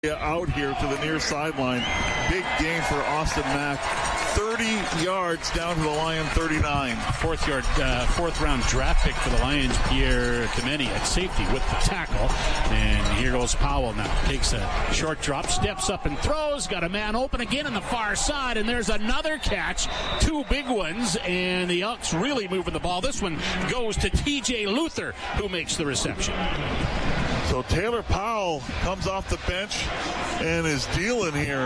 Out here to the near sideline. Big game for Austin Mack. 30 yards down to the Lion 39. Fourth round draft pick for the Lions, Pierre Kameni at safety with the tackle. And here goes Powell now. Takes a short drop, steps up and throws. Got a man open again on the far side. And there's another catch. Two big ones. And the Elks really moving the ball. This one goes to TJ Luther, who makes the reception. So Taylor Powell comes off the bench and is dealing here.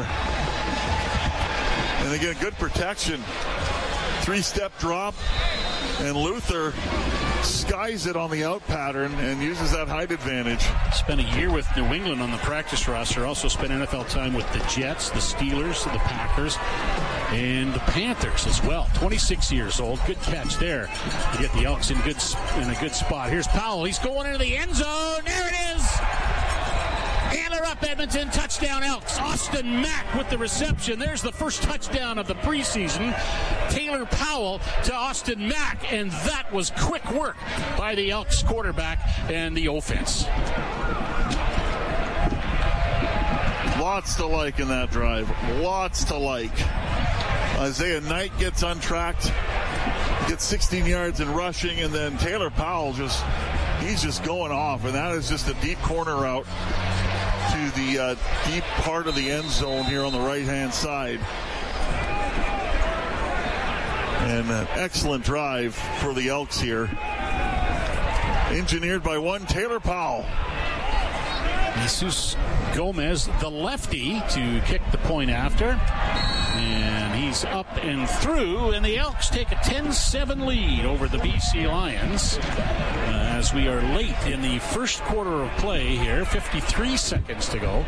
And again, good protection. Three-step drop. And Luther skies it on the out pattern and uses that height advantage. Spent a year with New England on the practice roster. Also spent NFL time with the Jets, the Steelers, the Packers, and the Panthers as well. 26 years old. Good catch there to get the Elks in a good spot. Here's Powell. He's going into the end zone. There it is. Antler up, Edmonton. Touchdown, Elks. Austin Mack with the reception. There's the first touchdown of the preseason. Taylor Powell to Austin Mack, and that was quick work by the Elks quarterback and the offense. Lots to like in that drive. Lots to like. Isaiah Knight gets untracked. Gets 16 yards in rushing, and then Taylor Powell he's just going off, and that is just a deep corner route to the deep part of the end zone here on the right-hand side. And an excellent drive for the Elks here. Engineered by one Taylor Powell. Jesus Gomez, the lefty, to kick the point after. And he's up and through, and the Elks take a 10-7 lead over the BC Lions as we are late in the first quarter of play here. 53 seconds to go.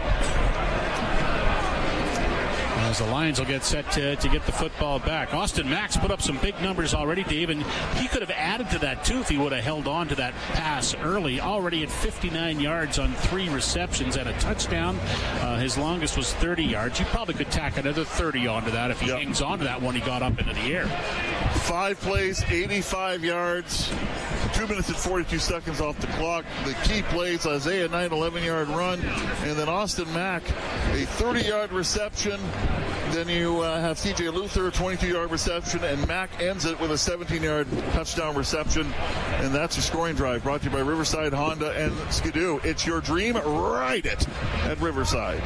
As the Lions will get set to get the football back. Austin Mack's put up some big numbers already, Dave, and he could have added to that too if he would have held on to that pass early. Already at 59 yards on 3 receptions and a touchdown. His longest was 30 yards. You probably could tack another 30 onto that if he hangs on to that one he got up into the air. 5 plays, 85 yards, 2 minutes and 42 seconds off the clock. The key plays, Isaiah Knight, 11-yard run, and then Austin Mack, a 30-yard reception. Then you have TJ Luther, a 22-yard reception, and Mack ends it with a 17-yard touchdown reception. And that's your scoring drive, brought to you by Riverside Honda and Skidoo. It's your dream. Ride it at Riverside.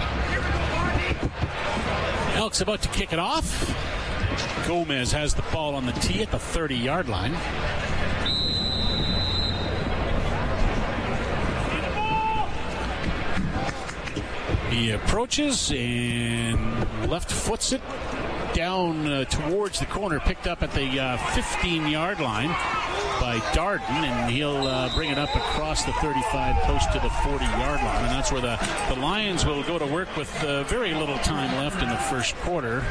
Elks about to kick it off. Gomez has the ball on the tee at the 30-yard line. He approaches and left foots it down towards the corner, picked up at the 15-yard line by Darden, and he'll bring it up across the 35 close to the 40-yard line. And that's where the Lions will go to work with very little time left in the first quarter.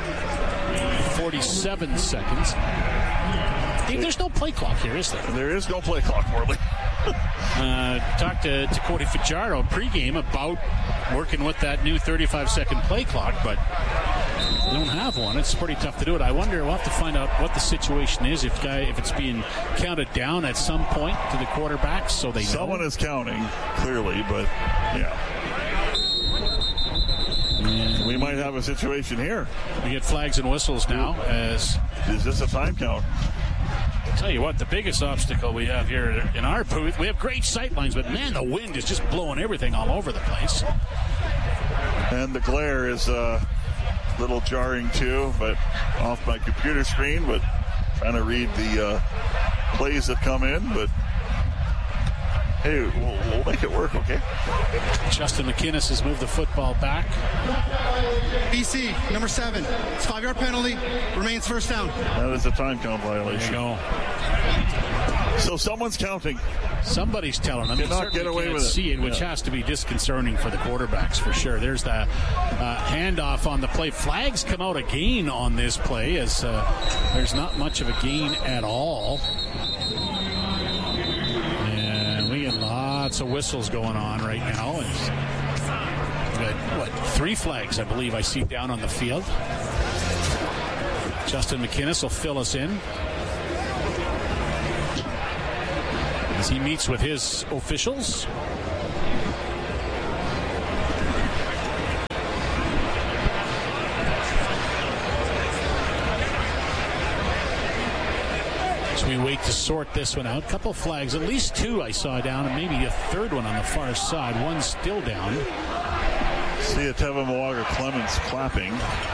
47 seconds. Dave, there's no play clock here, is there? There is no play clock, Morley. Talked to Cody Fajardo pregame about working with that new 35-second play clock, but they don't have one. It's pretty tough to do it. I wonder, we'll have to find out what the situation is, if it's being counted down at some point to the quarterbacks so they know. Someone is counting, clearly, but yeah. We might have a situation here. We get flags and whistles now. Is this a time count? I'll tell you what, the biggest obstacle we have here in our booth, we have great sight lines, but man, the wind is just blowing everything all over the place. And the glare is a little jarring too, but off my computer screen, but trying to read the plays that come in, but hey, we'll make it work, okay? Justin McInnes has moved the football back. BC, number 7. It's 5-yard penalty. Remains first down. That is a time count violation. There you go. So someone's counting. Somebody's telling them. Cannot get away with it. See it, which has to be disconcerting for the quarterbacks for sure. There's the handoff on the play. Flags come out again on this play as there's not much of a gain at all. Lots of whistles going on right now. We've got, 3 flags, I believe I see down on the field. Justin McInnes will fill us in as he meets with his officials. we wait to sort this one out. Couple flags, at least 2 I saw down, and maybe a third one on the far side. One still down. See a Teva Moaga Clemens clapping.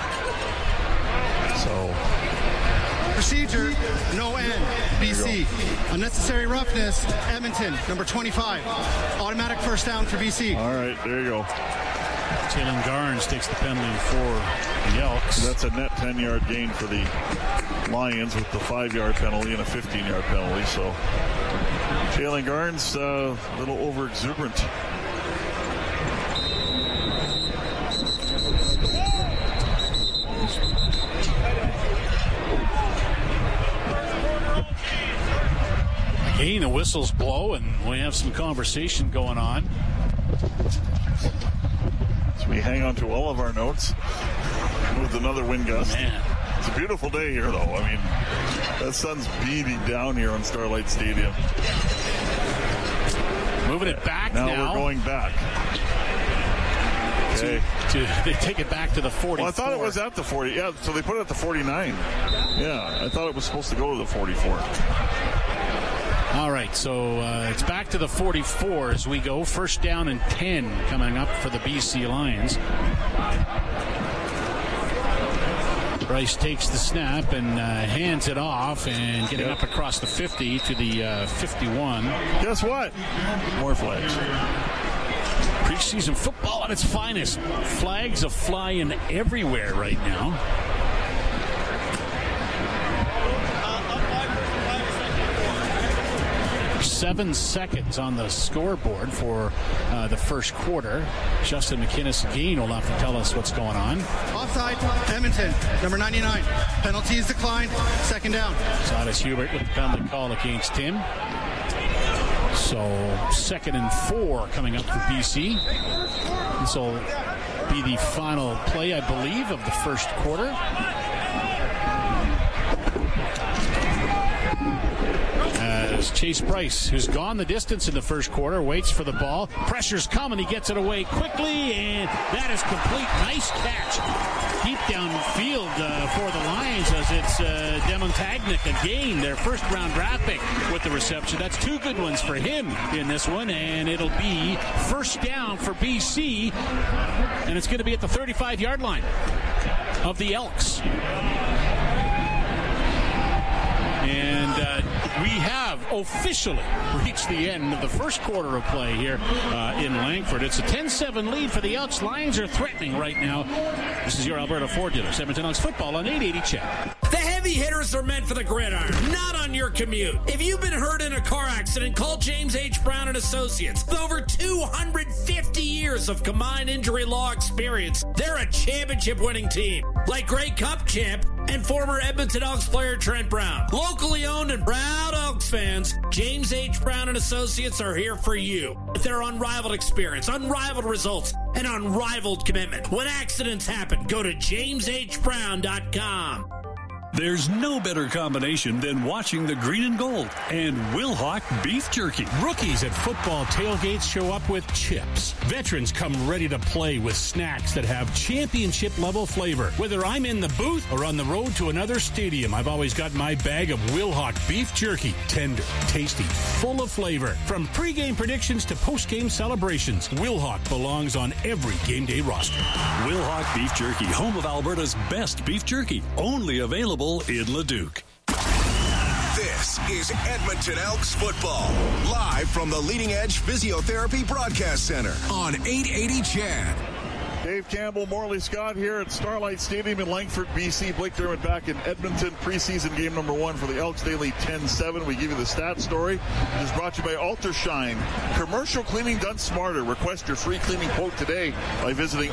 So Procedure, no end, BC. Unnecessary roughness, Edmonton, number 25. Automatic first down for BC. All right, there you go. Jalen Garnes takes the penalty for the Elks. That's a net 10-yard gain for the Lions with the 5-yard penalty and a 15-yard penalty. So Jalen Garnes a little over-exuberant. Again, the whistles blow, and we have some conversation going on. So we hang on to all of our notes with another wind gust. Man. It's a beautiful day here, though. I mean, that sun's beating down here on Starlight Stadium. Moving it back now. Now we're going back. Okay. They take it back to the 44. Well, I thought it was at the 40. Yeah, so they put it at the 49. Yeah, I thought it was supposed to go to the 44. All right, so it's back to the 44 as we go. First down and 10 coming up for the BC Lions. Bryce takes the snap and hands it off and getting up across the 50 to the 51. Guess what? More flags. Preseason football at its finest. Flags are flying everywhere right now. Seven seconds on the scoreboard for the first quarter. Justin McInnes-Gain will have to tell us what's going on. Offside, Edmonton, number 99. Penalties declined, second down. Silas Hubert with the penalty call against him. So 2nd and 4 coming up for BC. This will be the final play, I believe, of the first quarter. As Chase Bryce, who's gone the distance in the first quarter, waits for the ball. Pressure's coming. He gets it away quickly, and that is complete. Nice catch. Deep downfield for the Lions as it's Demon Tagnik again, their first-round draft pick with the reception. That's 2 good ones for him in this one, and it'll be first down for BC, and it's going to be at the 35-yard line of the Elks. And we have officially reached the end of the first quarter of play here in Langford. It's a 10-7 lead for the Elks. Lions are threatening right now. This is your Alberta Ford dealer. Edmonton Elks football on 880 CHED. The heavy hitters are meant for the gridiron, not on your commute. If you've been hurt in a car accident, call James H. Brown & Associates. With over 250 years of combined injury law experience, they're a championship-winning team. Like Grey Cup champ and former Edmonton Elks player Trent Brown. Locally owned and proud Elks fans, James H. Brown & Associates are here for you. With their unrivaled experience, unrivaled results, and unrivaled commitment. When accidents happen, go to jameshbrown.com. There's no better combination than watching the green and gold and Wilhauk beef jerky. Rookies at football tailgates show up with chips. Veterans come ready to play with snacks that have championship-level flavor. Whether I'm in the booth or on the road to another stadium, I've always got my bag of Wilhauk beef jerky. Tender, tasty, full of flavor. From pregame predictions to postgame celebrations, Wilhauk belongs on every game day roster. Wilhauk beef jerky, home of Alberta's best beef jerky. Only available in Leduc. This is Edmonton Elks football, live from the Leading Edge Physiotherapy Broadcast Center on 880 CHED. Dave Campbell, Morley Scott here at Starlight Stadium in Langford, BC. Blake Dermott back in Edmonton. Preseason game number 1 for the Elks. They lead 10-7. We give you the stat story. It is brought to you by Ultrashine. Commercial cleaning done smarter. Request your free cleaning quote today by visiting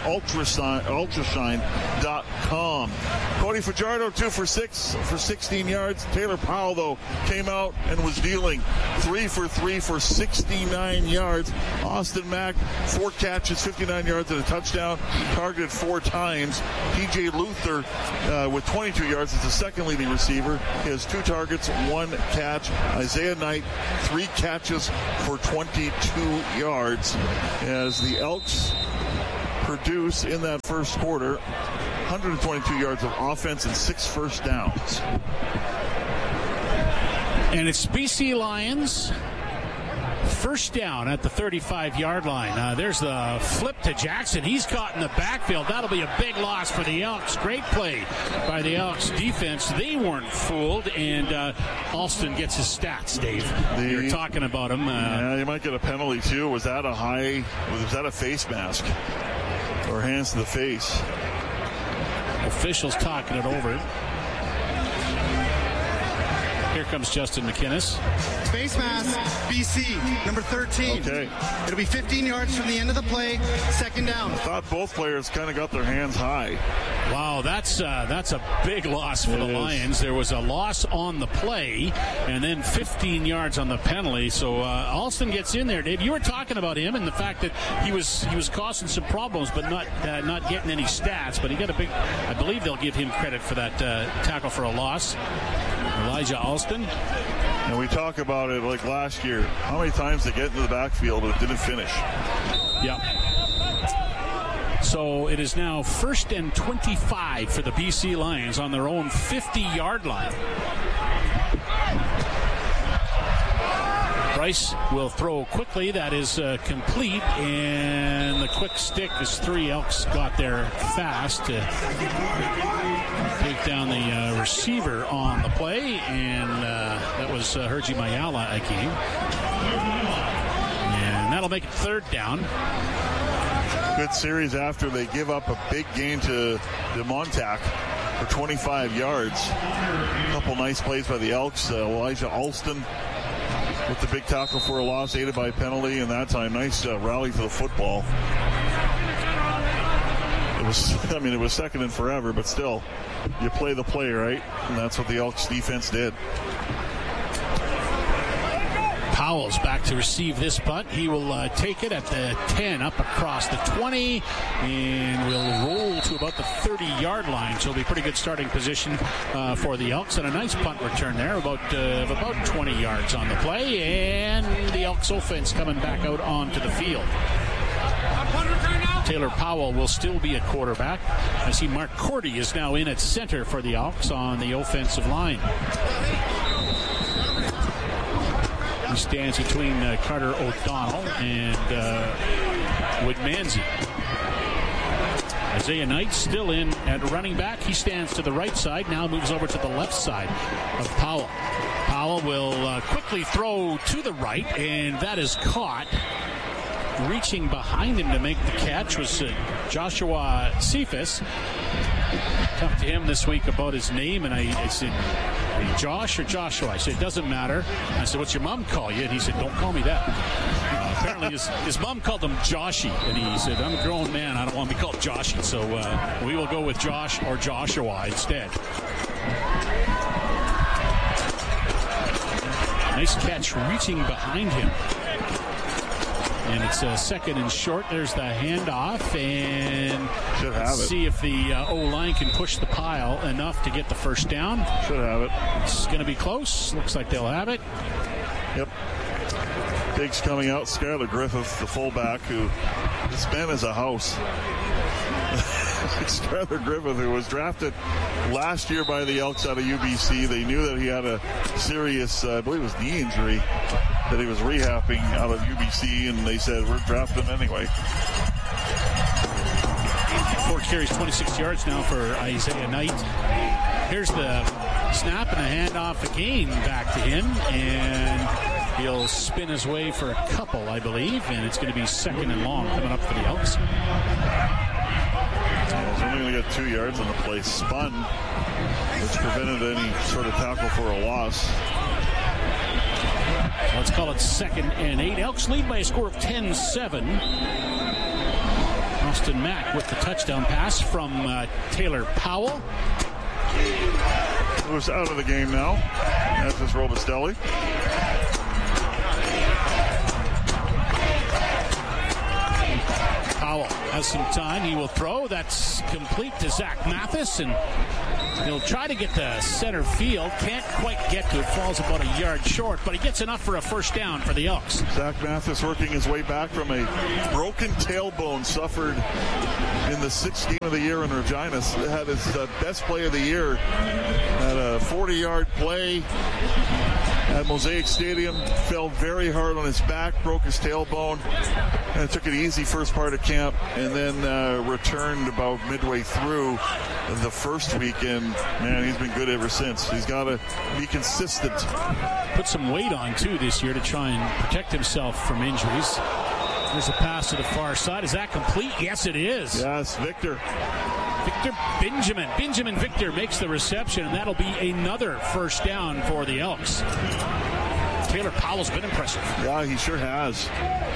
Ultrashine.com. Cody Fajardo, 2 for 6 for 16 yards. Taylor Powell, though, came out and was dealing 3 for 3 for 69 yards. Austin Mack, 4 catches, 59 yards and a touchdown. Targeted 4 times. TJ Luther with 22 yards is the second leading receiver. He has 2 targets, 1 catch. Isaiah Knight, 3 catches for 22 yards. As the Elks produce in that first quarter 122 yards of offense and 6 first downs. And it's BC Lions. First down at the 35-yard line. There's the flip to Jackson. He's caught in the backfield. That'll be a big loss for the Elks. Great play by the Elks defense. They weren't fooled, and Alston gets his stats, Dave. You're talking about him. Yeah, you might get a penalty, too. Was that a face mask? Or hands to the face? Officials talking it over. Here comes Justin McInnes. Face mask, BC, number 13. Okay. It'll be 15 yards from the end of the play, second down. I thought both players kind of got their hands high. Wow, that's a big loss for the Lions. There was a loss on the play, and then 15 yards on the penalty. So Alston gets in there, Dave. You were talking about him and the fact that he was causing some problems, but not getting any stats. But he got a big. I believe they'll give him credit for that tackle for a loss. Elijah Alston. And we talk about it like last year. How many times they get into the backfield and it didn't finish? Yeah. So it is now 1st and 25 for the BC Lions on their own 50-yard line. Bryce will throw quickly. That is complete, and the quick stick is 3. Elks got there fast to take down the receiver on the play, and that was Herji Mayala again. And that'll make it 3rd down. Good series after they give up a big gain to Montauk for 25 yards. A couple nice plays by the Elks. Elijah Alston with the big tackle for a loss, aided by a penalty, and that time nice rally for the football. It was 2nd and forever, but still, you play the play, right? And that's what the Elks defense did. Powell's back to receive this punt. He will take it at the 10, up across the 20, and will roll to about the 30-yard line. So it'll be a pretty good starting position for the Elks. And a nice punt return there, about 20 yards on the play. And the Elks offense coming back out onto the field. Taylor Powell will still be at quarterback. I see Mark Cordy is now in at center for the Elks on the offensive line. He stands between Carter O'Donnell and Woodmansey. Isaiah Knight still in at running back. He stands to the right side, now moves over to the left side of Powell. Powell will quickly throw to the right, and that is caught. Reaching behind him to make the catch was Joshua Cephas. Talked to him this week about his name, and I said, hey, Josh or Joshua? I said, it doesn't matter. I said, what's your mom call you? And he said, don't call me that. Apparently his mom called him Joshy, and he said, I'm a grown man, I don't want to be called Joshy, so we will go with Josh or Joshua instead. Nice catch reaching behind him. And it's 2nd and short. There's the handoff, and let's see if the O-line can push the pile enough to get the first down. Should have it. It's going to be close. Looks like they'll have it. Yep. Biggs coming out. Skylar Griffith, the fullback, who this man is a house. Skylar Griffith, who was drafted last year by the Elks out of UBC. They knew that he had a serious, I believe it was knee injury that he was rehabbing out of UBC, and they said, we're drafting him anyway. 4 carries, 26 yards now for Isaiah Knight. Here's the snap and a handoff again back to him, and he'll spin his way for a couple, I believe, and it's going to be 2nd and long coming up for the Elks. He's only going to get 2 yards on the play. Spun, which prevented any sort of tackle for a loss. Let's call it 2nd and 8. Elks lead by a score of 10-7. Austin Mack with the touchdown pass from Taylor Powell. Who's out of the game now. That's just Robustelli. Powell has some time. He will throw. That's complete to Zach Mathis, and he'll try to get to center field. Can't quite get to it. Falls about a yard short, but he gets enough for a first down for the Elks. Zach Mathis working his way back from a broken tailbone suffered in the 6th game of the year in Regina. Had his best play of the year at a 40-yard play at Mosaic Stadium. Fell very hard on his back, broke his tailbone, and took it easy first part of camp, and then returned about midway through the first weekend. Man, he's been good ever since. He's got to be consistent. Put some weight on, too, this year to try and protect himself from injuries. There's a pass to the far side. Is that complete? Yes, it is. Yes, Victor Benjamin. Benjamin Victor makes the reception, and that'll be another first down for the Elks. Taylor Powell's been impressive. Yeah, he sure has.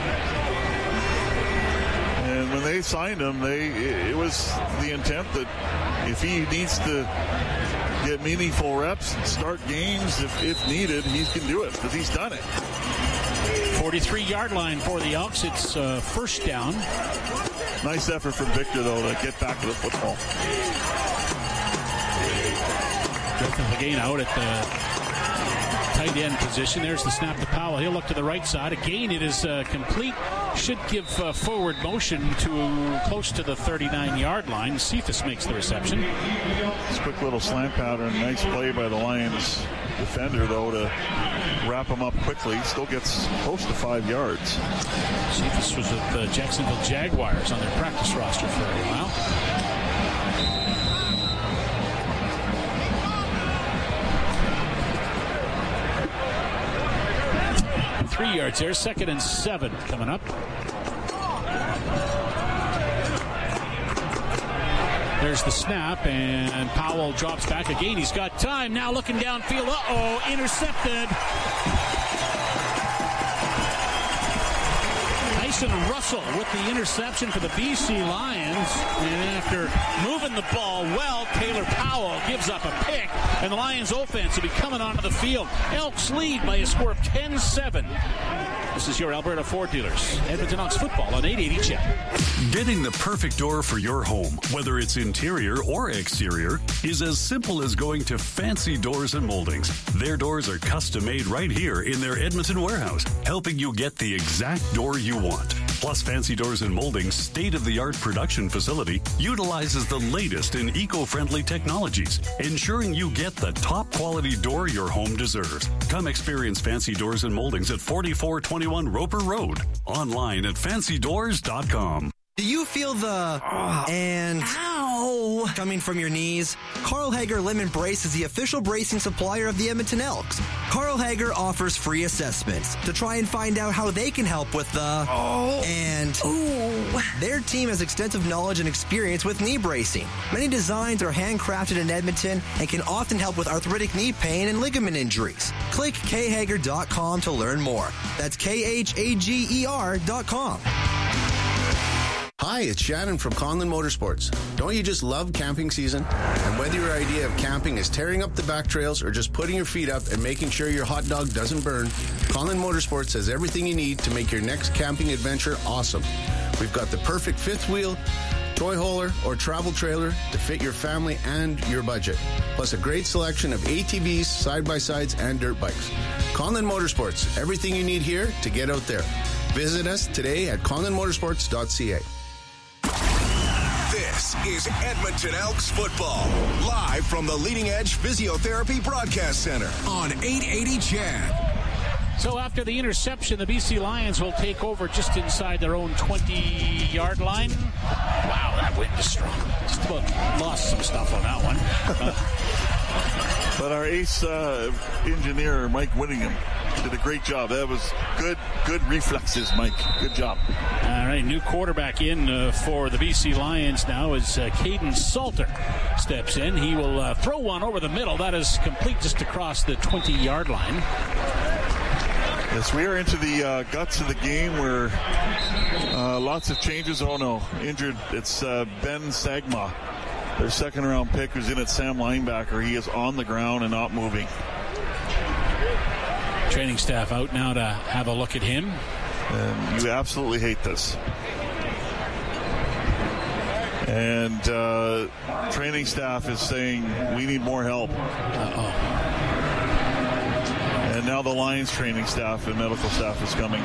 And when they signed him, it was the intent that if he needs to get meaningful reps and start games, if needed, he can do it, because he's done it. 43-yard line for the Elks. It's first down. Nice effort from Victor, though, to get back to the football. Griffin Legane out at the tight end position. There's the snap to Powell. He'll look to the right side. Again, it is complete. Should give forward motion to close to the 39-yard line. Cephas makes the reception. This quick little slant pattern. Nice play by the Lions defender, though, to wrap him up quickly. Still gets close to 5 yards. Cephas was with the Jacksonville Jaguars on their practice roster for a while. Three yards there. 2nd and 7 coming up. There's the snap, and Powell drops back again. He's got time. Now looking downfield. Uh-oh, intercepted. Tyson Russell with the interception for the BC Lions. And after moving the ball well, Taylor Powell gives up a pick, and the Lions offense will be coming onto the field. Elks lead by a score of 10-7. This is your Alberta Ford Dealers. Edmonton Elks football on 880 CHED. Getting the perfect door for your home, whether it's interior or exterior, is as simple as going to Fancy Doors and Moldings. Their doors are custom made right here in their Edmonton warehouse, helping you get the exact door you want. Plus, Fancy Doors and Moldings' state-of-the-art production facility utilizes the latest in eco-friendly technologies, ensuring you get the top-quality door your home deserves. Come experience Fancy Doors and Moldings at 4421 Roper Road. Online at fancydoors.com. Do you feel the and ow coming from your knees? Carl Hager Limb Brace is the official bracing supplier of the Edmonton Elks. Carl Hager offers free assessments to try and find out how they can help with the and ooh. Their team has extensive knowledge and experience with knee bracing. Many designs are handcrafted in Edmonton and can often help with arthritic knee pain and ligament injuries. Click khager.com to learn more. That's KHAGER.com. Hi, it's Shannon from Conlin Motorsports. Don't you just love camping season? And whether your idea of camping is tearing up the back trails or just putting your feet up and making sure your hot dog doesn't burn, Conlin Motorsports has everything you need to make your next camping adventure awesome. We've got the perfect fifth wheel, toy hauler, or travel trailer to fit your family and your budget. Plus a great selection of ATVs, side-by-sides, and dirt bikes. Conlin Motorsports, everything you need here to get out there. Visit us today at conlinmotorsports.ca. This is Edmonton Elks football, live from the Leading Edge Physiotherapy Broadcast Center on 880 CHED. So after the interception, the BC Lions will take over just inside their own 20-yard line. Wow, that wind is strong. Just about lost some stuff on that one. But our ace engineer, Mike Whittingham, did a great job. That was good reflexes, Mike. Good job. All right, new quarterback in for the BC Lions now as Caden Salter steps in. He will throw one over the middle. That is complete just across the 20-yard line. Yes, we are into the guts of the game where lots of changes. Oh, no, injured. It's Ben Sagma, their second-round pick, who's in at Sam linebacker. He is on the ground and not moving. Training staff out now to have a look at him. And you absolutely hate this. And training staff is saying we need more help. And now the Lions training staff and medical staff is coming.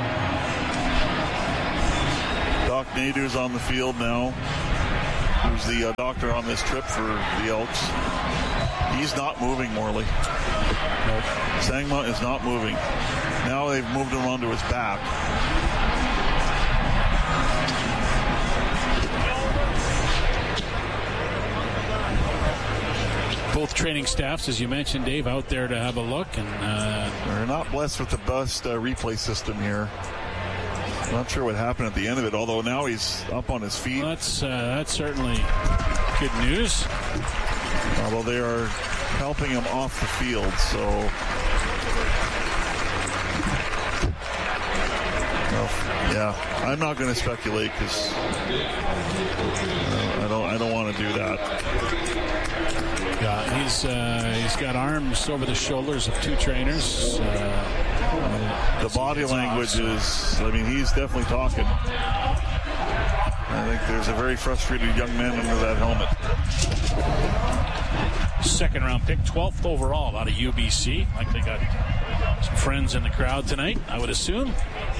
Doc Nadeau's on the field now, who's the doctor on this trip for the Elks. He's not moving, Morley. Nope. Sangma is not moving. Now they've moved him onto his back. Both training staffs, as you mentioned, Dave, out there to have a look. And they're not blessed with the best replay system here. I'm not sure what happened at the end of it, although now he's up on his feet. Well, that's certainly good news. Although they are helping him off the field, so yeah, I'm not going to speculate because I don't want to do that. Yeah, he's got arms over the shoulders of two trainers. The body language is, I mean, he's definitely talking. I think there's a very frustrated young man under that helmet. Second round pick, 12th overall out of UBC. Likely got some friends in the crowd tonight, I would assume.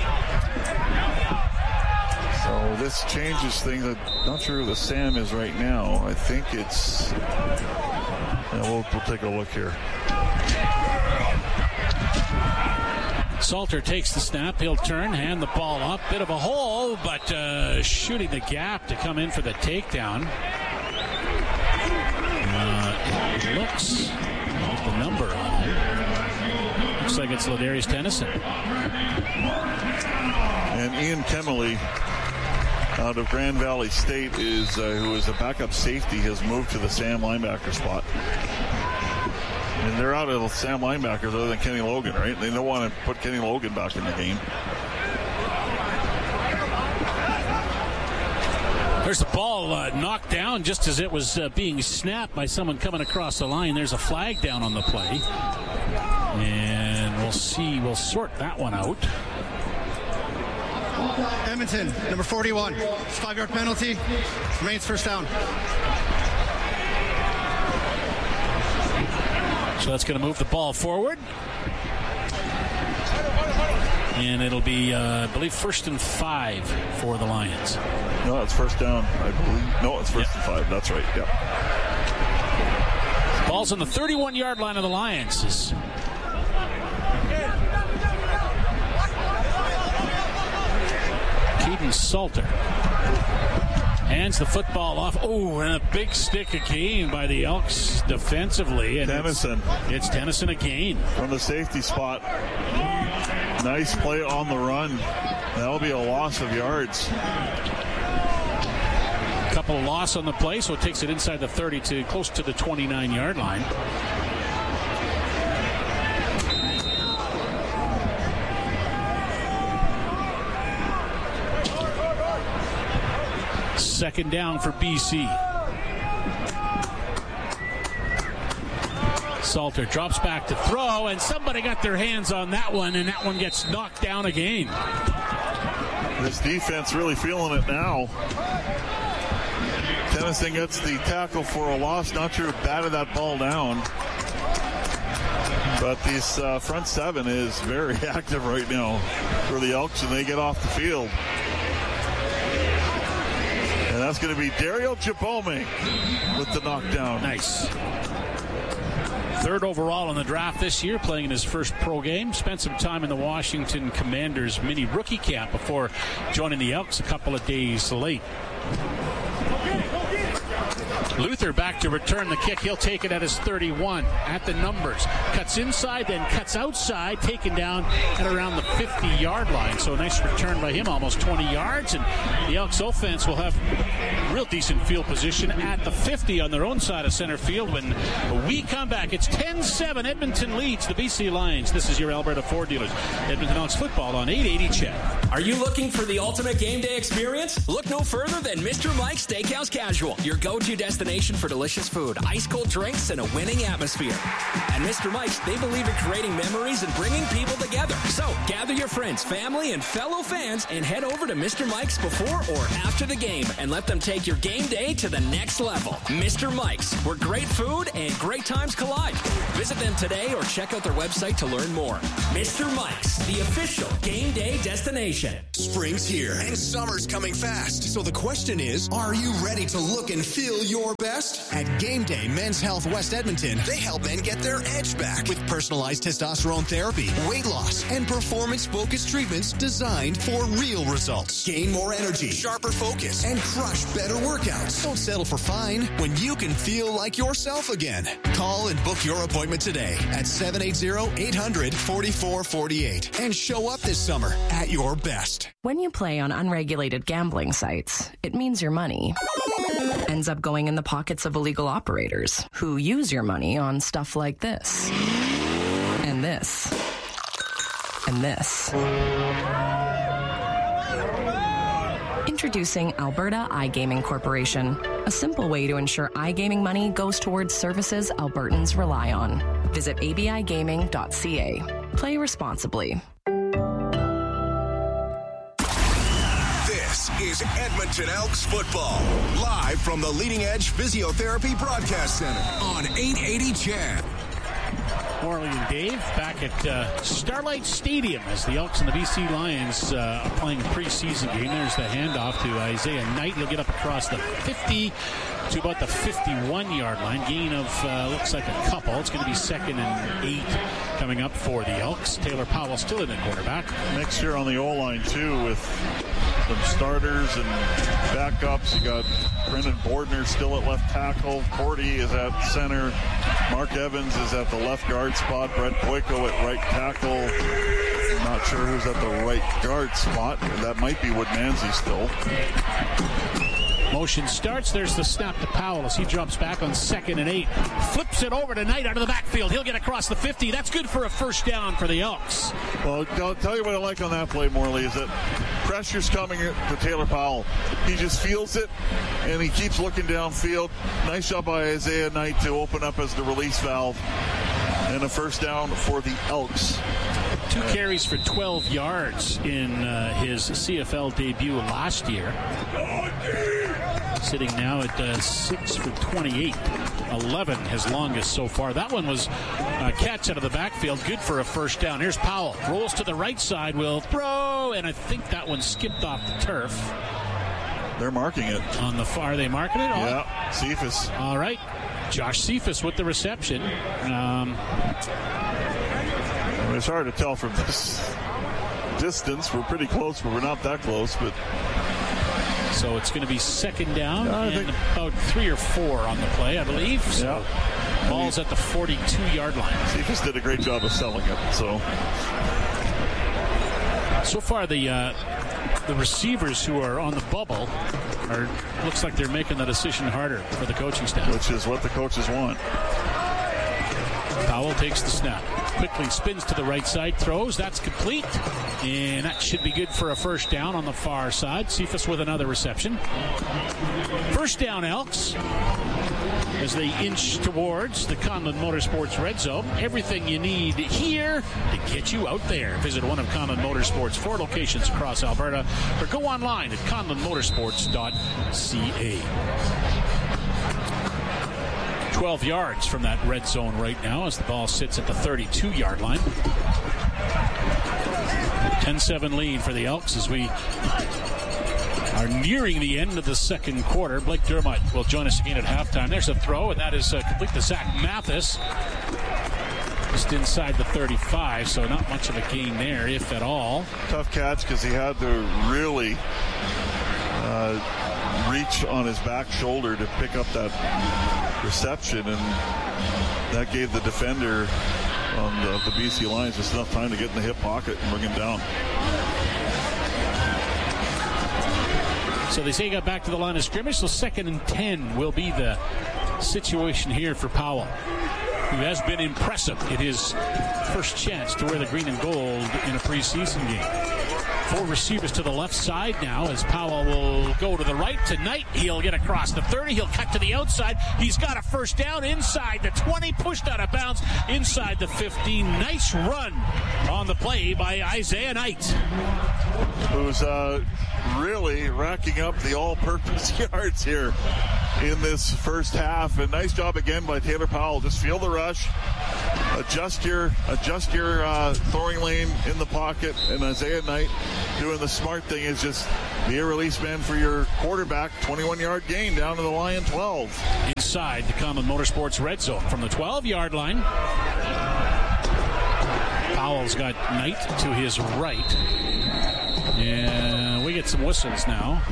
So this changes things. I'm not sure who the Sam is right now. I think it's... we'll take a look here. Salter takes the snap. He'll turn, hand the ball up. Bit of a hole, but shooting the gap to come in for the takedown. It looks like the number on it. Looks like it's Ladarius Tennyson. And Ian Kemmerly out of Grand Valley State is who is a backup safety, has moved to the Sam linebacker spot. And they're out of Sam linebackers other than Kenny Logan, right? They don't want to put Kenny Logan back in the game. There's the ball knocked down just as it was being snapped by someone coming across the line. There's a flag down on the play. And we'll sort that one out. Edmonton, number 41. 5-yard penalty. Remains first down. So that's going to move the ball forward. And it'll be, I believe, 1st and 5 for the Lions. No, it's first down, I believe. No, it's first and 5. That's right, yep. Ball's on the 31-yard line of the Lions. Keaton Salter hands the football off. Oh, and a big stick again by the Elks defensively. And Tennyson. It's Tennyson again. From the safety spot. Nice play on the run. That'll be a loss of yards. A couple of loss on the play, so it takes it inside the 30 to close to the 29-yard line. Second down for BC. Salter drops back to throw, and somebody got their hands on that one, and that one gets knocked down again. This defense really feeling it now. Tennyson gets the tackle for a loss. Not sure who batted that ball down. But this front seven is very active right now for the Elks, and they get off the field. And that's going to be Dario Chapome with the knockdown. Nice. Third overall in the draft this year, playing in his first pro game. Spent some time in the Washington Commanders mini rookie camp before joining the Elks a couple of days late. Luther back to return the kick. He'll take it at his 31 at the numbers. Cuts inside, then cuts outside, taken down at around the 50-yard line. So a nice return by him, almost 20 yards. And the Elks offense will have real decent field position at the 50 on their own side of center field when we come back. It's 10-7. Edmonton leads the BC Lions. This is your Alberta Ford dealers. Edmonton Elks football on 880 CHED. Are you looking for the ultimate game day experience? Look no further than Mr. Mike's Steakhouse Casual, your go-to destination destination for delicious food, ice-cold drinks, and a winning atmosphere. At Mr. Mike's, they believe in creating memories and bringing people together. So, gather your friends, family, and fellow fans and head over to Mr. Mike's before or after the game and let them take your game day to the next level. Mr. Mike's, where great food and great times collide. Visit them today or check out their website to learn more. Mr. Mike's, the official game day destination. Spring's here and summer's coming fast. So the question is, are you ready to look and feel your best? At Game Day Men's Health West Edmonton, they help men get their edge back with personalized testosterone therapy, weight loss, and performance-focused treatments designed for real results. Gain more energy, sharper focus, and crush better workouts. Don't settle for fine when you can feel like yourself again. Call and book your appointment today at 780-800-4448 and show up this summer at your best. When you play on unregulated gambling sites, it means your money ends up going in the pockets of illegal operators who use your money on stuff like this, and this, and this. Introducing Alberta iGaming Corporation, a simple way to ensure iGaming money goes towards services Albertans rely on. Visit abigaming.ca. Play responsibly. This is Edmonton Elks football, live from the Leading Edge Physiotherapy Broadcast Center on 880 CHED. Morley and Dave back at Starlight Stadium as the Elks and the BC Lions are playing a preseason game. There's the handoff to Isaiah Knight. He'll get up across the 50 to about the 51-yard line. Gain of looks like a couple. It's going to be 2nd and 8 coming up for the Elks. Taylor Powell still in the quarterback. Next year on the O-line, too, with some starters and backups. You got Brendan Bordner still at left tackle. Cordy is at center. Mark Evans is at the left guard spot. Brett Boyko at right tackle. Not sure who's at the right guard spot. That might be Woodmansey still. Motion starts. There's the snap to Powell as he drops back on 2nd and 8. Flips it over to Knight out of the backfield. He'll get across the 50. That's good for a first down for the Elks. Well, I'll tell you what I like on that play, Morley, is that pressure's coming to Taylor Powell. He just feels it, and he keeps looking downfield. Nice job by Isaiah Knight to open up as the release valve. And a first down for the Elks. 2 carries for 12 yards in his CFL debut last year. Sitting now at 6 for 28. 11 his longest so far. That one was a catch out of the backfield. Good for a first down. Here's Powell. Rolls to the right side. Will throw. And I think that one skipped off the turf. They're marking it. On the far, they marking it? Yeah, Cephas. All right. Josh Cephas with the reception. It's hard to tell from this distance. We're pretty close, but we're not that close. But so it's going to be 2nd down and about 3 or 4 on the play, I believe. So ball's at the 42-yard line. Cephas did a great job of selling it. So far, the receivers who are on the bubble looks like they're making the decision harder for the coaching staff, which is what the coaches want. Powell takes the snap. Quickly spins to the right side, throws. That's complete. And that should be good for a first down on the far side. Cephas with another reception. First down, Elks, as they inch towards the Conlon Motorsports red zone. Everything you need here to get you out there. Visit one of Conlon Motorsports' 4 locations across Alberta or go online at conlonmotorsports.ca. 12 yards from that red zone right now as the ball sits at the 32-yard line. 10-7 lead for the Elks as we are nearing the end of the second quarter. Blake Dermott will join us again at halftime. There's a throw, and that is complete to Zach Mathis. Just inside the 35, so not much of a gain there, if at all. Tough catch because he had to really reach on his back shoulder to pick up that reception, and that gave the defender on the BC Lions just enough time to get in the hip pocket and bring him down. So they say he got back to the line of scrimmage, so 2nd and 10 will be the situation here for Powell, who has been impressive in his first chance to wear the green and gold in a preseason game. 4 receivers to the left side now as Powell will go to the right. Tonight he'll get across the 30. He'll cut to the outside. He's got a first down inside the 20, pushed out of bounds inside the 15. Nice run on the play by Isaiah Knight, who's really racking up the all-purpose yards here in this first half. And nice job again by Taylor Powell. Just feel the rush, adjust your throwing lane in the pocket, and Isaiah Knight doing the smart thing is just be a release man for your quarterback. 21-yard gain down to the Lion 12. Inside the Common Motorsports red zone from the 12-yard line. Powell's got Knight to his right. And we get some whistles now.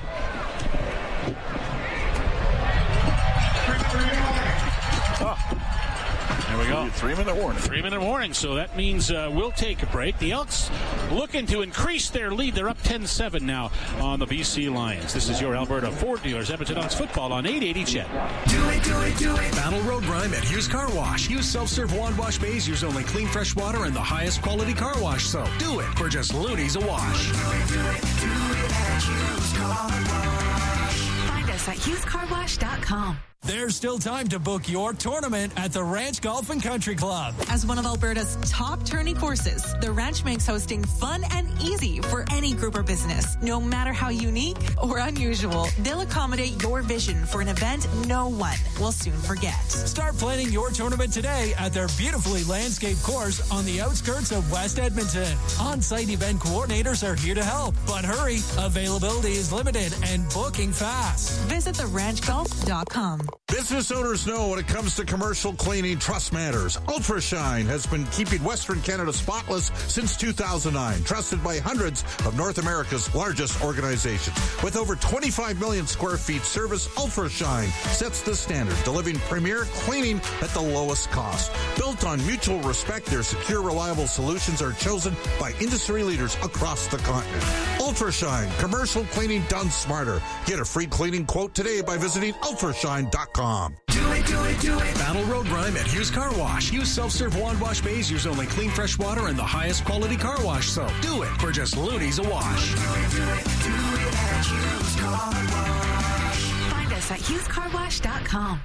There we go. 3-minute warning. 3-minute warning. So that means we'll take a break. The Elks looking to increase their lead. They're up 10-7 now on the BC Lions. This is your Alberta Ford dealers. Edmonton Elks football on 880 CHED. Do it. Battle Road Grime at Hughes Car Wash. Use self-serve wand wash bays. Use only clean, fresh water and the highest quality car wash soap. Do it for just loonies a wash. Do it at Hughes Car Wash. Find us at HughesCarWash.com. There's still time to book your tournament at the Ranch Golf and Country Club. As one of Alberta's top tourney courses, the Ranch makes hosting fun and easy for any group or business. No matter how unique or unusual, they'll accommodate your vision for an event no one will soon forget. Start planning your tournament today at their beautifully landscaped course on the outskirts of West Edmonton. On-site event coordinators are here to help, but hurry, availability is limited and booking fast. Visit theranchgolf.com. Business owners know when it comes to commercial cleaning, trust matters. UltraShine has been keeping Western Canada spotless since 2009, trusted by hundreds of North America's largest organizations. With over 25 million square feet service, UltraShine sets the standard, delivering premier cleaning at the lowest cost. Built on mutual respect, their secure, reliable solutions are chosen by industry leaders across the continent. UltraShine, commercial cleaning done smarter. Get a free cleaning quote today by visiting ultrashine.com. Do it. Battle Road Grime at Hughes Car Wash. Use self-serve wand wash bays. Use only clean, fresh water and the highest quality car wash soap. Do it for just loonies a wash. Do it at Hughes Car Wash. Find us at HughesCarWash.com.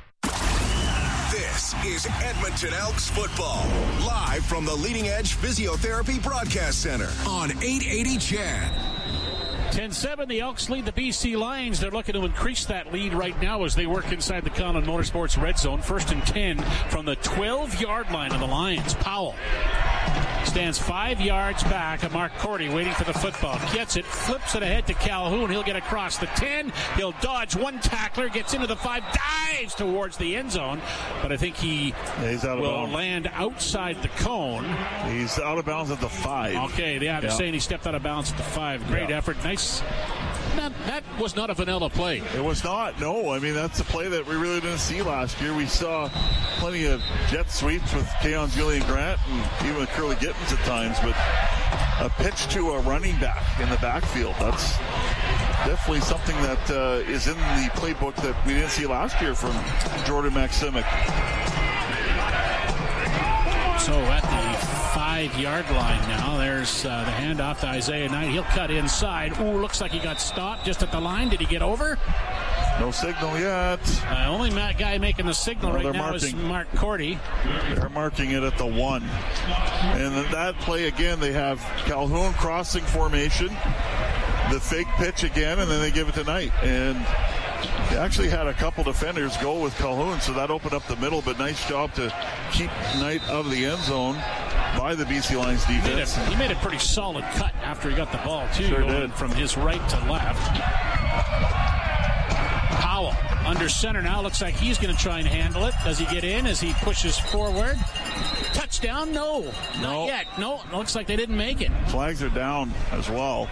This is Edmonton Elks football, live from the Leading Edge Physiotherapy Broadcast Center on 880 CHED. 10-7, the Elks lead the BC Lions. They're looking to increase that lead right now as they work inside the Common Motorsports red zone. 1st and 10 from the 12-yard line of the Lions. Powell stands 5 yards back. Mark Cordy waiting for the football. Gets it, flips it ahead to Calhoun. He'll get across the 10. He'll dodge one tackler, gets into the 5, dives towards the end zone. But I think he will land outside the cone. He's out of bounds at the 5. Okay, they're saying he stepped out of bounds at the 5. Great effort. Nice. That was not a vanilla play. It was not. No, I mean, that's a play that we really didn't see last year. We saw plenty of jet sweeps with Keon Julian Grant and even with Curly Gittens at times, but a pitch to a running back in the backfield, that's definitely something that is in the playbook that we didn't see last year from Jordan Maksimic. So at the 5-yard line now, there's the handoff to Isaiah Knight. He'll cut inside. Ooh, looks like he got stopped just at the line. Did he get over? No signal yet. Only guy making the signal right now is Mark Cordy. They're marking it at the 1. And then that play again, they have Calhoun crossing formation, the fake pitch again, and then they give it to Knight. And they actually had a couple defenders go with Calhoun, so that opened up the middle, but nice job to keep Knight out of the end zone by the BC Lions defense. He made a pretty solid cut after he got the ball, too, sure going did. From his right to left. Powell under center now. Looks like he's going to try and handle it. Does he get in as he pushes forward? Touchdown? No. Not yet. No, looks like they didn't make it. Flags are down as well.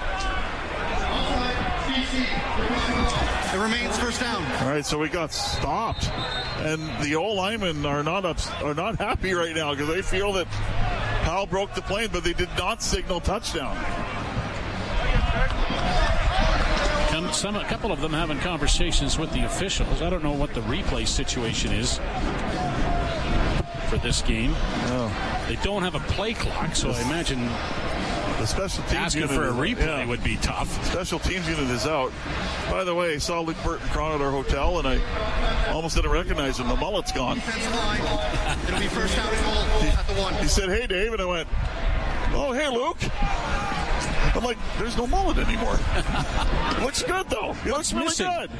It remains first down. All right, so we got stopped, and the old linemen are not happy right now because they feel that Powell broke the plane, but they did not signal touchdown. A couple of them having conversations with the officials. I don't know what the replay situation is for this game. Oh. They don't have a play clock, so I imagine The special teams asking unit for a replay would be tough. Special teams unit is out. By the way, I saw Luke Burton-Cron at our hotel, and I almost didn't recognize him. The mullet's gone. Defensive line. It'll be first down and goal at the 1. He said, "Hey, Dave," and I went, "Oh, hey, Luke." I'm like, there's no mullet anymore. Looks good, though. He looks really good.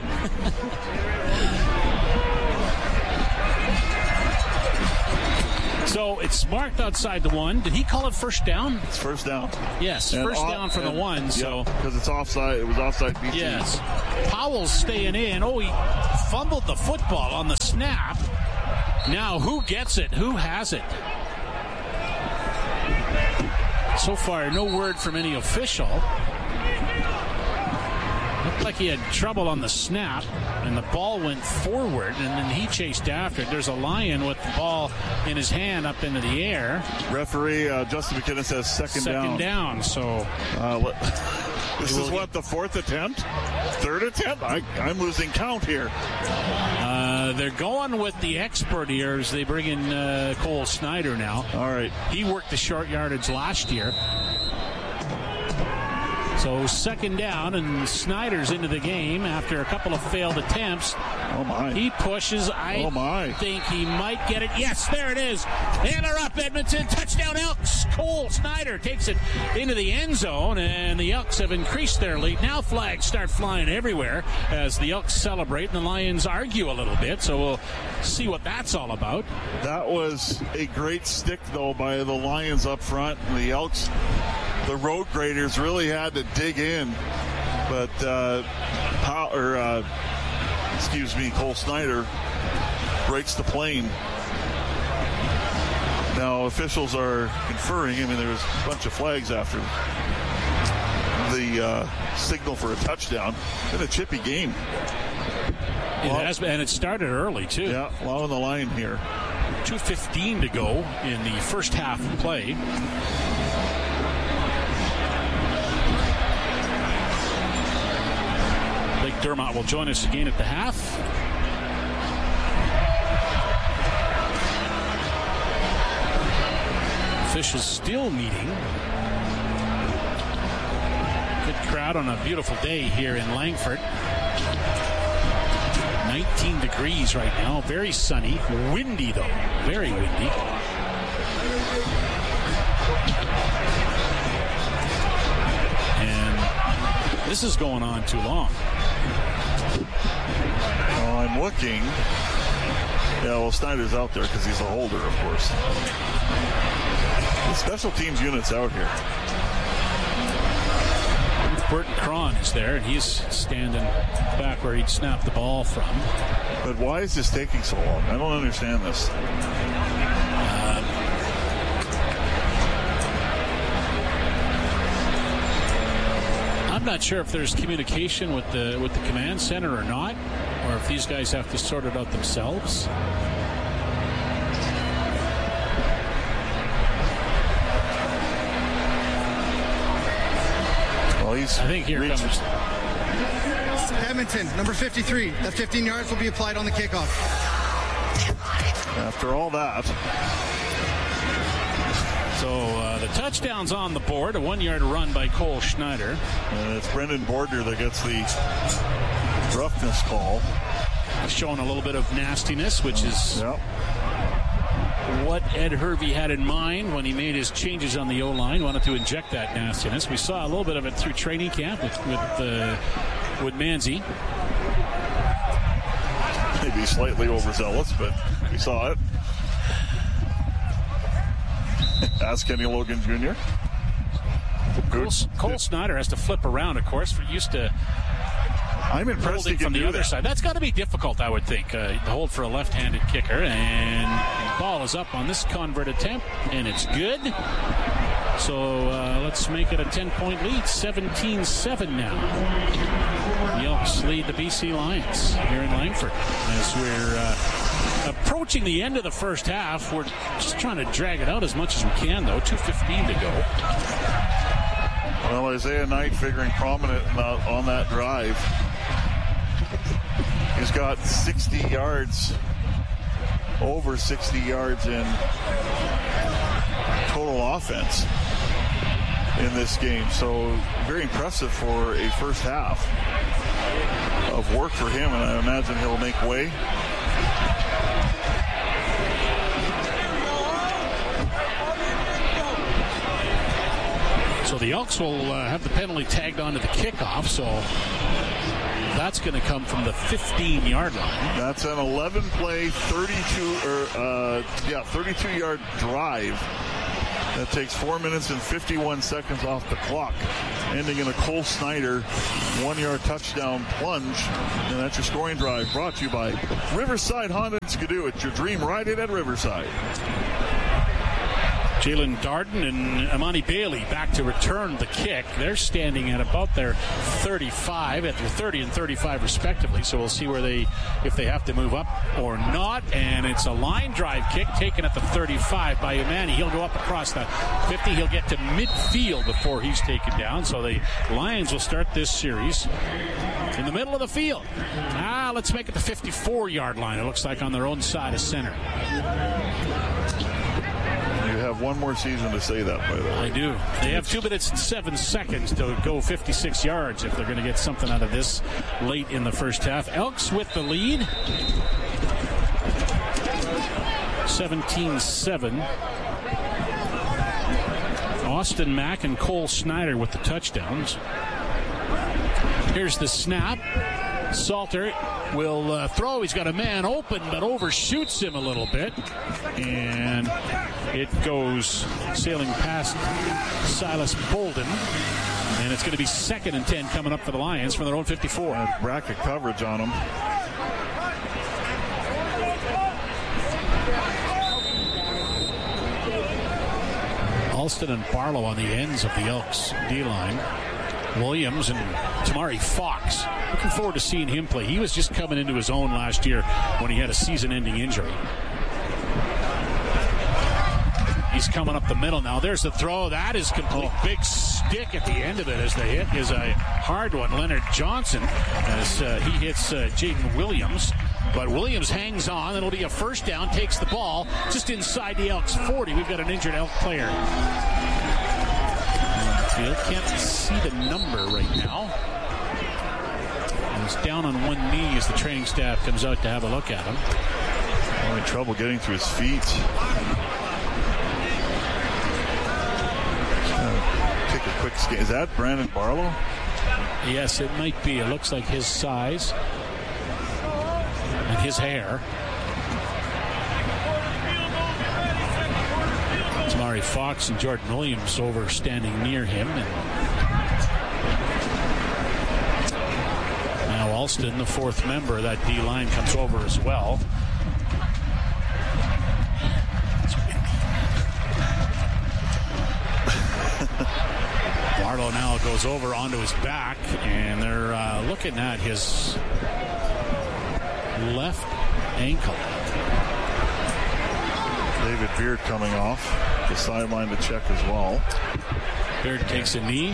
So it's marked outside the 1. Did he call it first down? It's first down. Yes, and first down from the 1. So because it's offside, it was offside BC. Yes. Powell's staying in. Oh, he fumbled the football on the snap. Now, who gets it? Who has it? So far, no word from any official. Looked like he had trouble on the snap, and the ball went forward, and then he chased after it. There's a Lion with the ball in his hand up into the air. Referee Justin McKinnon says second down. Second down, so... this is what, the 4th attempt? 3rd attempt? I'm losing count here. They're going with the expert here as they bring in Cole Snyder now. All right. He worked the short yardage last year. So second down, and Snyder's into the game after a couple of failed attempts. Oh, my. He pushes. I think he might get it. Yes, there it is. And they're up, Edmonton. Touchdown, Elks. Cole Snyder takes it into the end zone, and the Elks have increased their lead. Now flags start flying everywhere as the Elks celebrate, and the Lions argue a little bit, so we'll see what that's all about. That was a great stick, though, by the Lions up front, and the Elks... The road graders really had to dig in, but Cole Snyder breaks the plane. Now officials are conferring. I mean, there was a bunch of flags after the signal for a touchdown. Been a chippy game. It has been, and it started early too. Yeah, allowing the line here. 2:15 to go in the first half of play. Dermott will join us again at the half. Officials still meeting. Good crowd on a beautiful day here in Langford. 19 degrees right now. Very sunny. Windy, though. Very windy. And this is going on too long. Well, I'm looking. Yeah, well, Snyder's out there because he's a holder, of course. The special teams unit's out here. Burton-Cron is there, and he's standing back where he'd snap the ball from. But why is this taking so long? I don't understand this. I'm not sure if there's communication with the command center or not, or if these guys have to sort it out themselves. Well, I think here comes Edmonton, number 53. That 15 yards will be applied on the kickoff. After all that. So the touchdown's on the board, a 1-yard run by Cole Snyder. And it's Brendan Bordner that gets the roughness call. Showing a little bit of nastiness, which is what Ed Hervey had in mind when he made his changes on the O-line. Wanted to inject that nastiness. We saw a little bit of it through training camp with Manzi. Maybe slightly overzealous, but we saw it. Ask Kenny Logan Jr. Cole Snyder has to flip around, of course. We're used to I'm impressed he can from the do other that. side. That's got to be difficult, I would think, to hold for a left-handed kicker. And the ball is up on this convert attempt, and it's good. So let's make it a 10-point lead, 17-7 now. The Elks lead the BC Lions here in Langford. As we're approaching the end of the first half, we're just trying to drag it out as much as we can, though. 2:15 to go. Well, Isaiah Knight figuring prominent on that drive. He's got 60 yards, over 60 yards in total offense. in this game. So very impressive for a first half of work for him, and I imagine he'll make way. So the Elks will have the penalty tagged onto the kickoff, so that's going to come from the 15-yard line. That's an 11-play, 32-yard drive that takes 4 minutes and 51 seconds off the clock, ending in a Cole Snyder 1-yard touchdown plunge. And that's your scoring drive, brought to you by Riverside Honda and Skidoo. It's your dream ride it at Riverside. Jalen Darden and Amani Bailey back to return the kick. They're standing at about their 35, at their 30 and 35 respectively. So we'll see if they have to move up or not. And it's a line drive kick taken at the 35 by Amani. He'll go up across the 50. He'll get to midfield before he's taken down. So the Lions will start this series in the middle of the field. Let's make it the 54-yard line. It looks like on their own side of center. You have one more season to say that, by the way. I do. They have 2 minutes and 7 seconds to go 56 yards if they're going to get something out of this late in the first half. Elks with the lead. 17-7. Austin Mack and Cole Snyder with the touchdowns. Here's the snap. Salter will throw. He's got a man open, but overshoots him a little bit. And it goes sailing past Silas Bolden. And it's going to be 2nd and 10 coming up for the Lions from their own 54. Bracket coverage on them. Alston and Barlow on the ends of the Elks D-line. Williams and Tamari Fox. Looking forward to seeing him play. He was just coming into his own last year when he had a season-ending injury. He's coming up the middle now. There's the throw. That is complete. Big stick at the end of it as the hit is a hard one. Leonard Johnson as he hits Jaden Williams. But Williams hangs on. It'll be a first down. Takes the ball just inside the Elks 40. We've got an injured Elk player. Can't see the number right now. He's down on one knee as the training staff comes out to have a look at him. Having trouble getting to his feet. Take a quick scan. Is that Brandon Barlow? Yes, it might be. It looks like his size and his hair. Tamari Fox and Jordan Williams over standing near him. And now Alston, the 4th member of that D-line, comes over as well. Barlow now goes over onto his back, and they're looking at his left ankle. David Beard coming off the sideline to check as well. Beard takes a knee.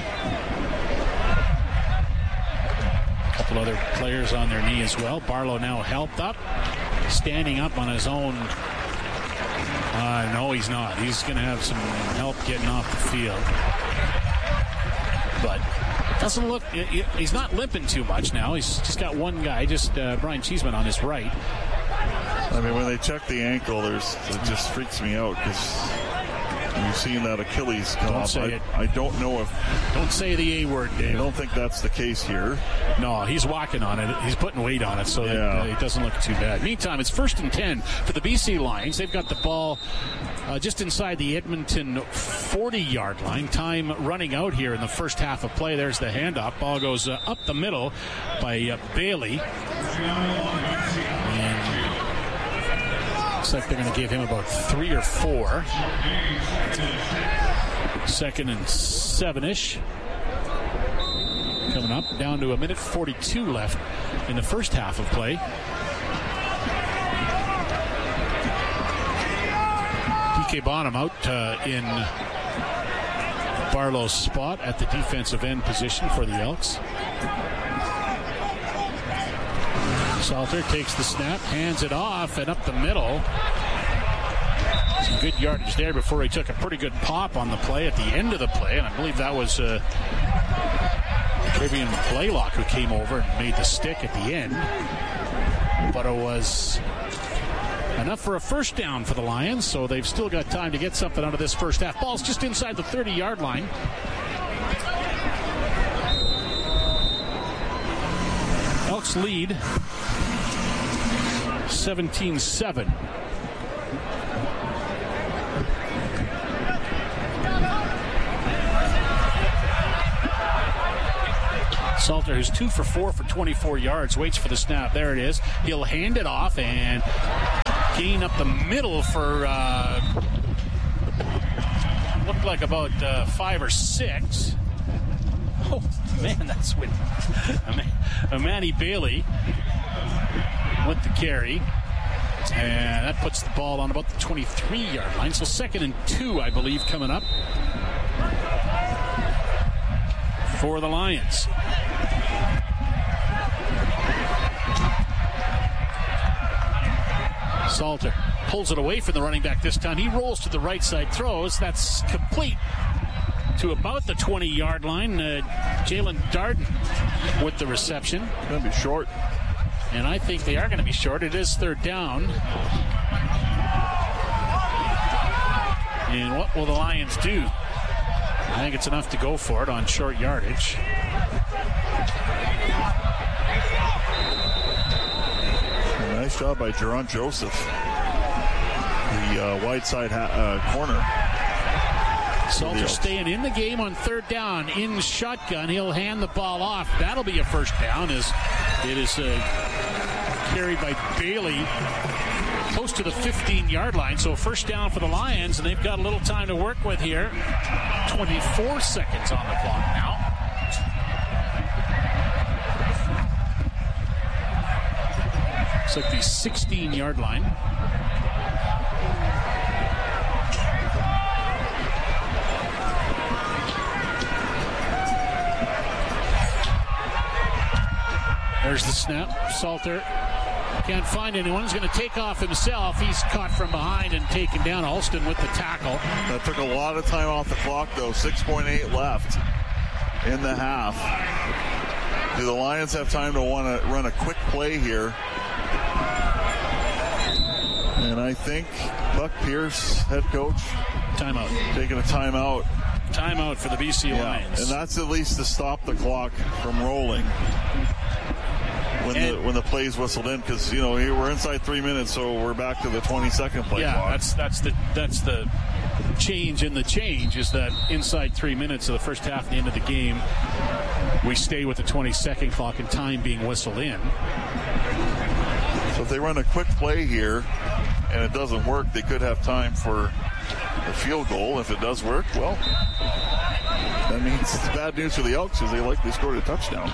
A couple other players on their knee as well. Barlow now helped up, standing up on his own. No, he's not. He's going to have some help getting off the field. But doesn't look, he's not limping too much now. He's just got one guy, Brian Cheeseman on his right. I mean, when they check the ankle, it just freaks me out because you've seen that Achilles come off. I don't know if... Don't say the A word, Dave. I don't think that's the case here. No, he's walking on it. He's putting weight on it, so it doesn't look too bad. Meantime, it's 1st and 10 for the BC Lions. They've got the ball just inside the Edmonton 40-yard line. Time running out here in the first half of play. There's the handoff. Ball goes up the middle by Bailey. And looks like they're going to give him about 3 or 4. 2nd and 7-ish. Coming up, down to 1:42 left in the first half of play. PK Bonham out in Barlow's spot at the defensive end position for the Elks. Salter takes the snap, hands it off, and up the middle. Some good yardage there before he took a pretty good pop on the play at the end of the play, and I believe that was Trevian Blaylock who came over and made the stick at the end. But it was enough for a first down for the Lions, so they've still got time to get something out of this first half. Ball's just inside the 30-yard line. Elks lead 17-7. Salter, who's 2 for 4 for 24 yards, waits for the snap. There it is. He'll hand it off and gain up the middle for looked like about 5 or 6. Oh, man, that's with Manny Bailey with the carry. And that puts the ball on about the 23-yard line. So 2nd and 2, I believe, coming up for the Lions. Salter pulls it away from the running back this time. He rolls to the right side, throws. That's complete to about the 20-yard line. Jalen Darden with the reception. Going to be short. And I think they are going to be short. It is 3rd down. And what will the Lions do? I think it's enough to go for it on short yardage. Nice job by Jerron Joseph, the wide side corner. Salter staying in the game on 3rd down in shotgun. He'll hand the ball off. That'll be a first down as it is carried by Bailey close to the 15-yard line. So first down for the Lions, and they've got a little time to work with here. 24 seconds on the clock now. Looks like the 16-yard line. There's the snap. Salter can't find anyone. He's going to take off himself. He's caught from behind and taken down. Alston with the tackle. That took a lot of time off the clock, though. 6.8 left in the half. Do the Lions have time to want to run a quick play here? And I think Buck Pierce, head coach, timeout. Taking a timeout. Timeout for the BC Lions. And that's at least to stop the clock from rolling when the play's whistled in, because we're inside 3 minutes, so we're back to the 20-second play clock. That's the change in the change is that inside 3 minutes of the first half, the end of the game, we stay with the 20-second clock and time being whistled in. So if they run a quick play here and it doesn't work, they could have time for a field goal. If it does work, well, that means it's bad news for the Elks because they likely scored a touchdown.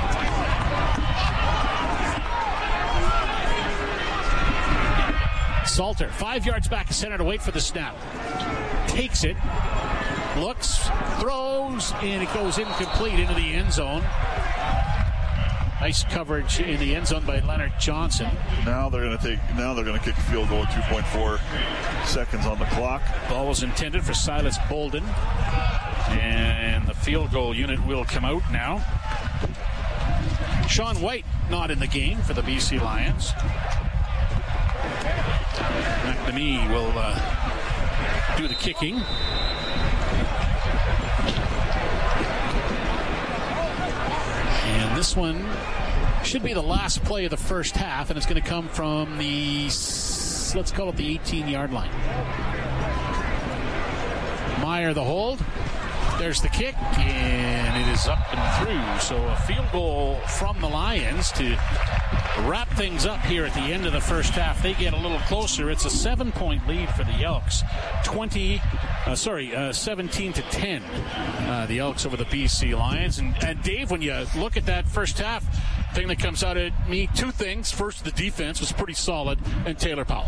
Salter, 5 yards back of center to wait for the snap. Takes it, looks, throws, and it goes incomplete into the end zone. Nice coverage in the end zone by Leonard Johnson. Now they're going to kick a field goal at 2.4 seconds on the clock. Ball was intended for Silas Bolden, and the field goal unit will come out now. Sean White not in the game for the BC Lions. McNamee will do the kicking. And this one should be the last play of the first half, and it's going to come from the, let's call it the 18-yard line. Meyer the hold. There's the kick, and it is up and through. So a field goal from the Lions to wrap things up here at the end of the first half. They get a little closer. It's a 7-point lead for the Elks. 17-10. The Elks over the BC Lions. And Dave, when you look at that first half, thing that comes out at me, two things. First, the defense was pretty solid, and Taylor Powell.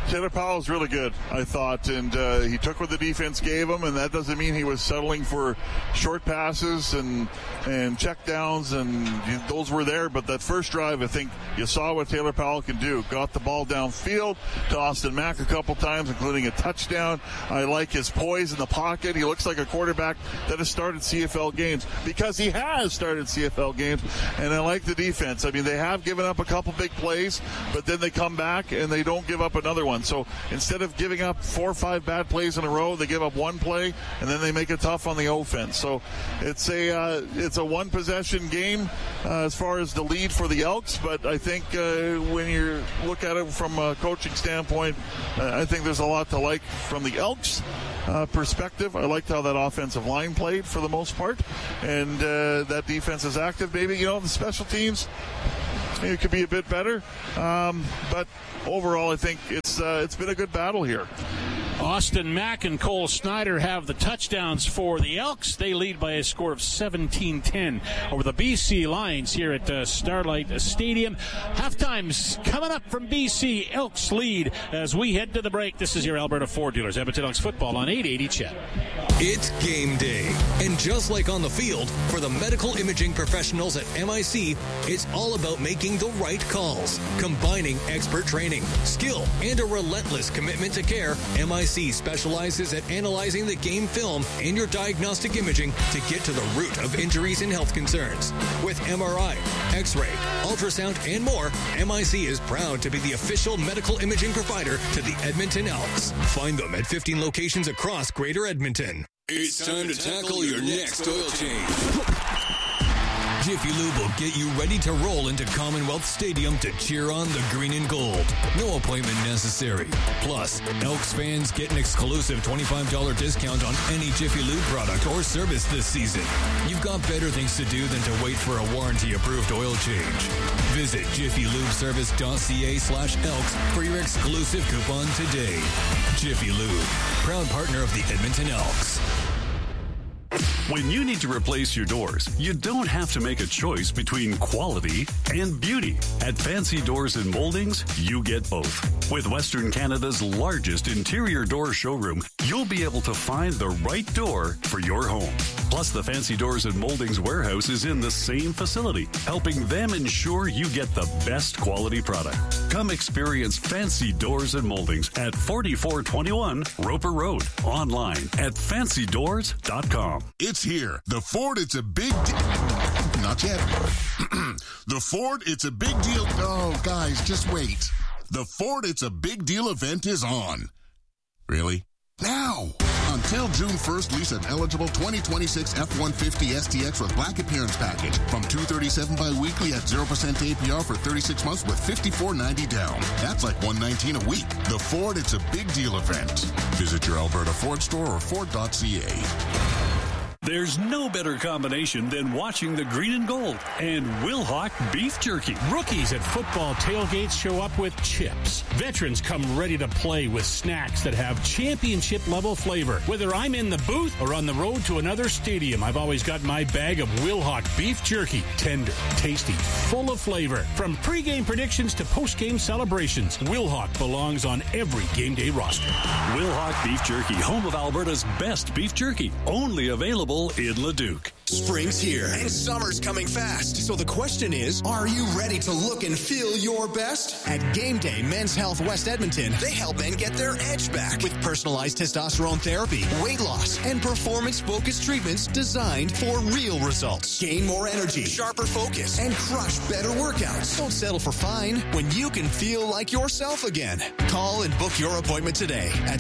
Taylor Powell's really good, I thought, and he took what the defense gave him, and that doesn't mean he was settling for short passes and check downs, and those were there, but that first drive, I think you saw what Taylor Powell can do. Got the ball downfield to Austin Mack a couple times, including a touchdown. I like his poise in the pocket. He looks like a quarterback that has started CFL games, because he has started CFL games, and I like the defense. I mean, they have given up a couple big plays, but then they come back and they don't give up another one. So instead of giving up 4 or 5 bad plays in a row, they give up one play and then they make it tough on the offense. So it's a one possession game as far as the lead for the Elks, but I think when you look at it from a coaching standpoint, I think there's a lot to like from the Elks perspective. I liked how that offensive line played for the most part, and that defense is active. Maybe, the special teams, it could be a bit better, but overall I think it's been a good battle here. Austin Mack and Cole Snyder have the touchdowns for the Elks. They lead by a score of 17-10 over the BC Lions here at Starlight Stadium. Halftime's coming up from BC. Elks lead as we head to the break. This is your Alberta Ford Dealers. Edmonton Elks football on 880 CHED. It's game day. And just like on the field, for the medical imaging professionals at MIC, it's all about making the right calls. Combining expert training, skill, and a relentless commitment to care, MIC specializes at analyzing the game film and your diagnostic imaging to get to the root of injuries and health concerns. With MRI, X-ray, ultrasound, and more, MIC is proud to be the official medical imaging provider to the Edmonton Elks. Find them at 15 locations across Greater Edmonton. It's time to tackle your next oil change. Jiffy Lube will get you ready to roll into Commonwealth Stadium to cheer on the green and gold. No appointment necessary. Plus, Elks fans get an exclusive $25 discount on any Jiffy Lube product or service this season. You've got better things to do than to wait for a warranty-approved oil change. Visit jiffylubeservice.ca/Elks for your exclusive coupon today. Jiffy Lube, proud partner of the Edmonton Elks. When you need to replace your doors, you don't have to make a choice between quality and beauty. At Fancy Doors and Moldings, you get both. With Western Canada's largest interior door showroom, you'll be able to find the right door for your home. Plus, the Fancy Doors and Moldings warehouse is in the same facility, helping them ensure you get the best quality product. Come experience Fancy Doors and Moldings at 4421 Roper Road. Online at fancydoors.com. It's here. The Ford, it's a big not yet. The Ford, it's a big deal. Oh, guys, just wait. The Ford, it's a big deal event is on. Really? Now! Until June 1st, lease an eligible 2026 F-150 STX with black appearance package from $237 bi-weekly at 0% APR for 36 months with $54.90 down. That's like $119 a week. The Ford, it's a big deal event. Visit your Alberta Ford store or Ford.ca. There's no better combination than watching the green and gold and Wilhauk beef jerky. Rookies at football tailgates show up with chips. Veterans come ready to play with snacks that have championship-level flavor. Whether I'm in the booth or on the road to another stadium, I've always got my bag of Wilhauk beef jerky. Tender, tasty, full of flavor. From pregame predictions to postgame celebrations, Wilhauk belongs on every game day roster. Wilhauk beef jerky, home of Alberta's best beef jerky. Only available in Leduc. Spring's here and summer's coming fast. So the question is, are you ready to look and feel your best? At Game Day Men's Health West Edmonton, they help men get their edge back with personalized testosterone therapy, weight loss, and performance-focused treatments designed for real results. Gain more energy, sharper focus, and crush better workouts. Don't settle for fine when you can feel like yourself again. Call and book your appointment today at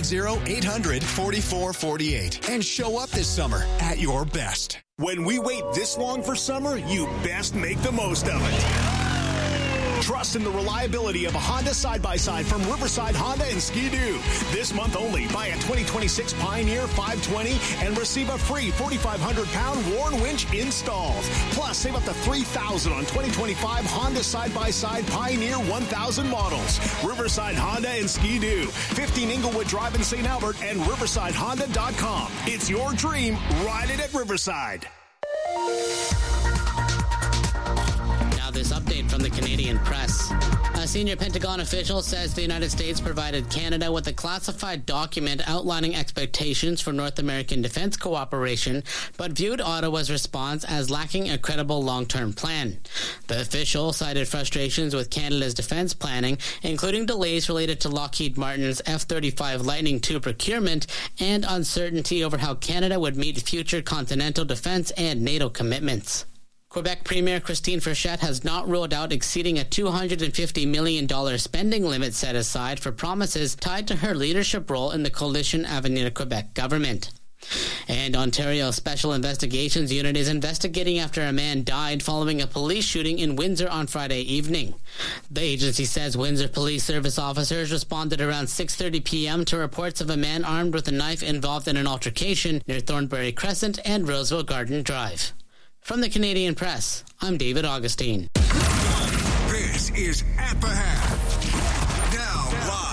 780-800-4448 and show up this summer at your best. When we wait this long for summer, you best make the most of it. Trust in the reliability of a Honda side-by-side from Riverside Honda and Ski-Doo. This month only, buy a 2026 Pioneer 520 and receive a free 4,500-pound Warn winch installed. Plus, save up to $3,000 on 2025 Honda side-by-side Pioneer 1000 models. Riverside Honda and Ski-Doo. 15 Inglewood Drive in St. Albert and RiversideHonda.com. It's your dream. Ride it at Riverside. this update from the Canadian Press. A senior Pentagon official says the United States provided Canada with a classified document outlining expectations for North American defense cooperation, but viewed Ottawa's response as lacking a credible long-term plan. The official cited frustrations with Canada's defense planning, including delays related to Lockheed Martin's F-35 Lightning II procurement and uncertainty over how Canada would meet future continental defense and NATO commitments. Quebec Premier Christine Frechette has not ruled out exceeding a $250 million spending limit set aside for promises tied to her leadership role in the Coalition Avenir Quebec government. And Ontario Special Investigations Unit is investigating after a man died following a police shooting in Windsor on Friday evening. The agency says Windsor Police Service officers responded around 6:30 p.m. to reports of a man armed with a knife involved in an altercation near Thornbury Crescent and Roseville Garden Drive. From the Canadian Press, I'm David Augustine. This is At the Half